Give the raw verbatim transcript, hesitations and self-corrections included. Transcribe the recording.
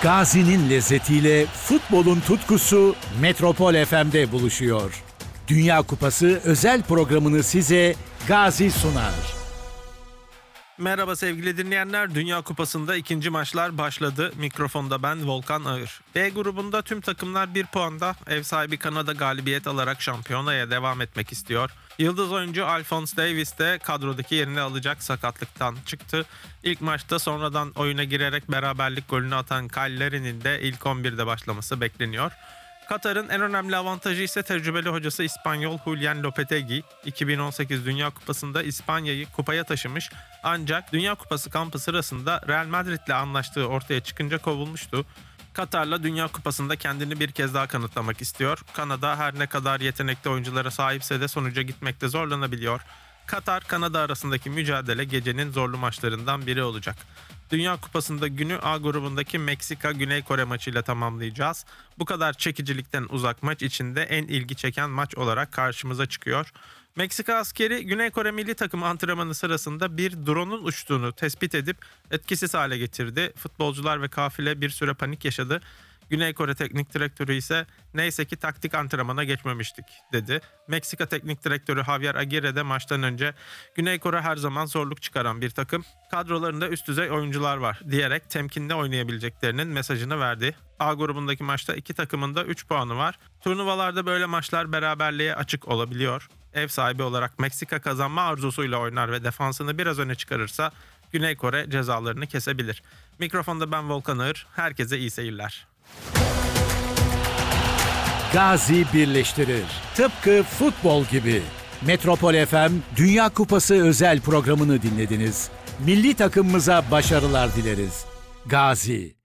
Gazi'nin lezzetiyle futbolun tutkusu Metropol F M'de buluşuyor. Dünya Kupası özel programını size Gazi sunar. Merhaba sevgili dinleyenler. Dünya Kupası'nda ikinci maçlar başladı. Mikrofonda ben Volkan Ağır. B grubunda tüm takımlar bir puanda. Ev sahibi Kanada galibiyet alarak şampiyonaya devam etmek istiyor. Yıldız oyuncu Alphonso Davies de kadrodaki yerini alacak, sakatlıktan çıktı. İlk maçta sonradan oyuna girerek beraberlik golünü atan Kyle Larin'in de ilk on birde başlaması bekleniyor. Katar'ın en önemli avantajı ise tecrübeli hocası İspanyol Julian Lopetegui. iki bin on sekiz Dünya Kupası'nda İspanya'yı kupaya taşımış, ancak Dünya Kupası kampı sırasında Real Madrid'le anlaştığı ortaya çıkınca kovulmuştu. Katar'la Dünya Kupası'nda kendini bir kez daha kanıtlamak istiyor. Kanada her ne kadar yetenekli oyunculara sahipse de sonuca gitmekte zorlanabiliyor. Katar-Kanada arasındaki mücadele gecenin zorlu maçlarından biri olacak. Dünya Kupası'nda günü A grubundaki Meksika-Güney Kore maçıyla tamamlayacağız. Bu kadar çekicilikten uzak maç içinde en ilgi çeken maç olarak karşımıza çıkıyor. Meksika askeri Güney Kore milli takımı antrenmanı sırasında bir drone'un uçtuğunu tespit edip etkisiz hale getirdi. Futbolcular ve kafile bir süre panik yaşadı. Güney Kore Teknik Direktörü ise neyse ki taktik antrenmana geçmemiştik dedi. Meksika Teknik Direktörü Javier Aguirre de maçtan önce Güney Kore her zaman zorluk çıkaran bir takım, kadrolarında üst düzey oyuncular var diyerek temkinli oynayabileceklerinin mesajını verdi. A grubundaki maçta iki takımın da üç puanı var. Turnuvalarda böyle maçlar beraberliğe açık olabiliyor. Ev sahibi olarak Meksika kazanma arzusuyla oynar ve defansını biraz öne çıkarırsa Güney Kore cezalarını kesebilir. Mikrofonda ben Volkan Ağır. Herkese iyi seyirler. Gazi birleştirir. Tıpkı futbol gibi. Metropol F M Dünya Kupası özel programını dinlediniz. Milli takımımıza başarılar dileriz. Gazi.